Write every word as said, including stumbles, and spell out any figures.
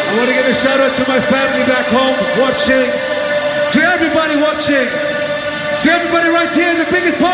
I want to give a shout out to my family back home watching. To everybody watching. To everybody right here in the biggest part